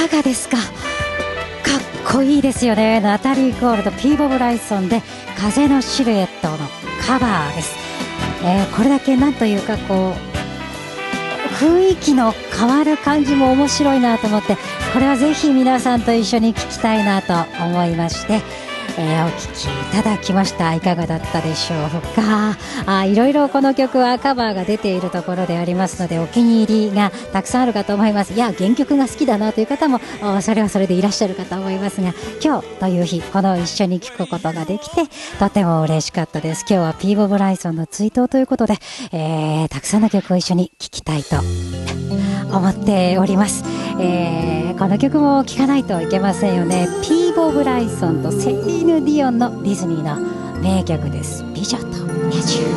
かがですか。かっこいいですよね。ナタリー・ゴールド、ピーボ・ブライソンで風のシルエットのカバーです。これだけなんというかこう雰囲気の変わる感じも面白いなと思って、これはぜひ皆さんと一緒に聴きたいなと思いまして、お聴きいただきました。いかがだったでしょうか。いろいろこの曲はカバーが出ているところでありますので、お気に入りがたくさんあるかと思います。いや原曲が好きだなという方もそれはそれでいらっしゃるかと思いますが、今日という日この一緒に聴くことができてとても嬉しかったです。今日はピーボ・ブライソンの追悼ということで、たくさんの曲を一緒に聴きたいと思っております。この曲も聴かないといけませんよね。ピーボ・ブライソンとセリーヌ・ディオンのディズニーの名曲です。美女と野獣。